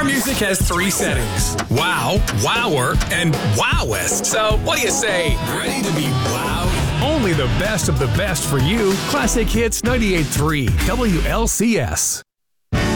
Our music has 3 settings: wow, wower, and wowest. So what do you say? Ready to be wowed? Only the best of the best for you. Classic Hits 98.3 WLCS.